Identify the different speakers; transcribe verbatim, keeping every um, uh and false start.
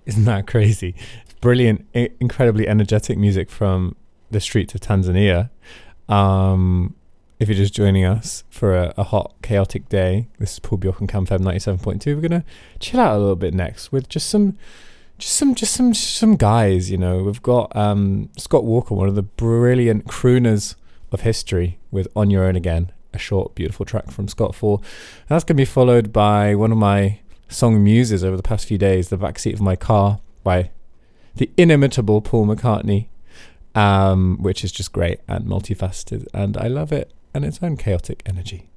Speaker 1: Isn't that crazy? Brilliant, I- incredibly energetic music from the streets of Tanzania. Um, if you're just joining us for a, a hot, chaotic day, this is Paul Bjork and CamFab ninety-seven point two. We're gonna chill out a little bit next with just some, just some, just some, some guys. You know, we've got um, Scott Walker, one of the brilliant crooners of history, with "On Your Own Again," a short, beautiful track from Scott Four. And that's gonna be followed by one of my song muses over the past few days, "The Backseat of My Car" by the inimitable Paul McCartney, um, which is just great and multifaceted, and I love it, and its own chaotic energy.